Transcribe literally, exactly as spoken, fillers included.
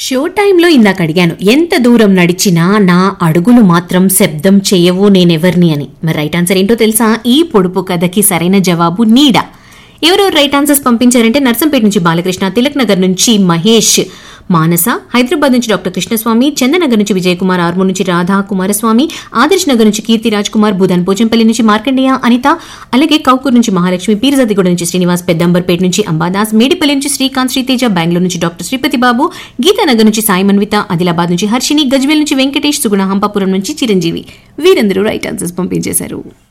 Show టైంలో ఇందాక అడిగాను, ఎంత దూరం నడిచినా నా అడుగులు మాత్రం శబ్దం చేయవు నేనెవర్ని అని. మరి రైట్ ఆన్సర్ ఏంటో తెలుసా? ఈ పొడుపు కథకి సరైన జవాబు నీడ. ఎవరెవరు రైట్ ఆన్సర్స్ పంపించారంటే నర్సంపేట నుంచి బాలకృష్ణ, తిలక్ నగర్ నుంచి మహేష్, మానస, హైదరాబాద్ నుంచి డాక్టర్ కృష్ణస్వామి, చందనగర్ నుంచి విజయ్ కుమార్, ఆర్మూర్ నుంచి రాధా కుమారస్వామి, ఆదర్శ్ నగర్ నుంచి కీర్తి రాజ్ కుమార్, బుధన్ పోచంపల్లి నుంచి మార్కండేయ అనిత, అలాగే కౌకూర్ నుంచి మహాలక్ష్మి, పీర్జాదిగూడ నుంచి శ్రీనివాస్, పెద్దంబర్పేట నుంచి అంబాదాస్, మేడిపల్లి నుంచి శ్రీకాంత్ శ్రీతేజ, బెంగళూరు నుంచి డాక్టర్ శ్రీపతి బాబు, గీతానగర్ నుంచి సాయి మన్విత, ఆదిలాబాద్ నుంచి హర్షిని, గజ్వేల్ నుంచి వెంకటేష్, సుగుణ, హంపాపురం నుంచి చిరంజీవి. వీరందరూ రైట్ ఆన్సర్స్ పంపించేశారు.